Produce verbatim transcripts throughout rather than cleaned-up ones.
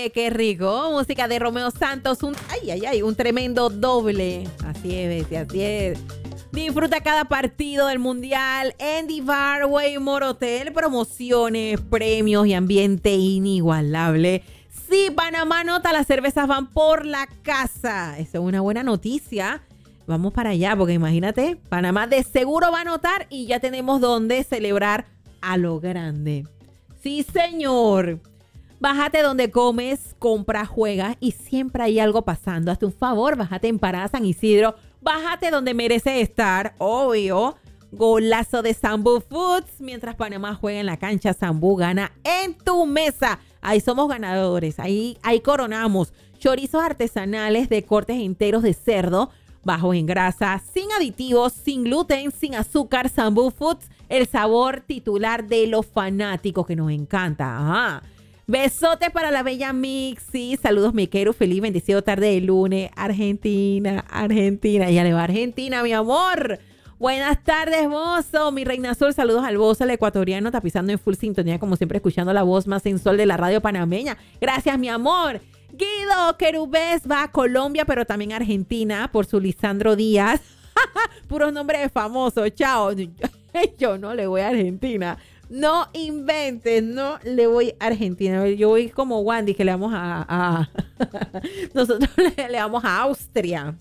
Oye, qué rico. Música de Romeo Santos. Un, ay, ay, ay, un tremendo doble. Así es, Bessie, así es. Disfruta cada partido del Mundial en Divar Waymore Hotel. Promociones, premios y ambiente inigualable. Sí, Panamá nota, las cervezas van por la casa. Eso es una buena noticia. Vamos para allá, porque imagínate, Panamá de seguro va a notar y ya tenemos donde celebrar a lo grande. Sí, señor. Bájate donde comes, compras, juegas y siempre hay algo pasando. Hazte un favor, bájate en Parada San Isidro. Bájate donde merece estar, obvio. Golazo de Sambu Foods. Mientras Panamá juega en la cancha, Sambu gana en tu mesa. Ahí somos ganadores, ahí, ahí coronamos. Chorizos artesanales de cortes enteros de cerdo, bajos en grasa, sin aditivos, sin gluten, sin azúcar. Sambu Foods, el sabor titular de los fanáticos que nos encanta. Ajá. Besotes para la bella Mixi. Saludos, Miquero. Feliz, bendecido tarde de lunes. Argentina, Argentina. Ya le va a Argentina, mi amor. Buenas tardes, mozo. Mi reina Sol, saludos al bozo, el ecuatoriano, tapizando en full sintonía, como siempre, escuchando la voz más sensual de la radio panameña. Gracias, mi amor. Guido Querubés va a Colombia, pero también a Argentina, por su Lisandro Díaz. Puros nombres famosos. Chao. Yo no le voy a Argentina. No inventes, no le voy a Argentina. Yo voy como Wandy, que le vamos a... a nosotros le, le vamos a Austria.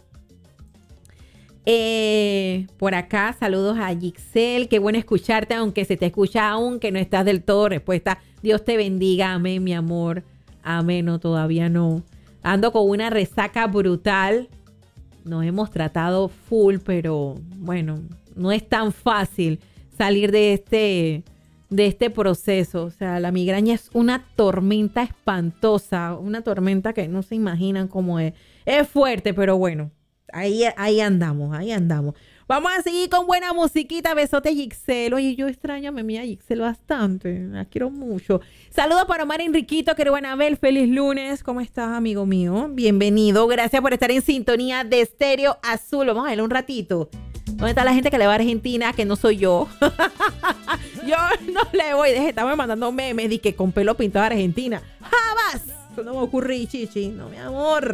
Eh, por acá, saludos a Gixel. Qué bueno escucharte, aunque se te escucha aún que no estás del todo respuesta. Dios te bendiga, amén, mi amor. Amén, no, todavía no. Ando con una resaca brutal. Nos hemos tratado full, pero bueno, no es tan fácil salir de este, de este proceso. O sea, la migraña es una tormenta espantosa, una tormenta que no se imaginan cómo es. Es fuerte, pero bueno. Ahí, ahí andamos, ahí andamos. Vamos a seguir con buena musiquita. Besote, Gixel. Oye, yo extraño a mi amiga Gixel bastante. La quiero mucho. Saludos para Omar Enriquito, que Anabel. Feliz lunes. ¿Cómo estás, amigo mío? Bienvenido. Gracias por estar en sintonía de Estéreo Azul. Vamos a ver un ratito. ¿Dónde está la gente que le va a Argentina? Que no soy yo. Yo no le voy. Estamos mandando memes de que con pelo pintado a Argentina. ¡Jamás! Eso no me ocurre, chichi. No, mi amor.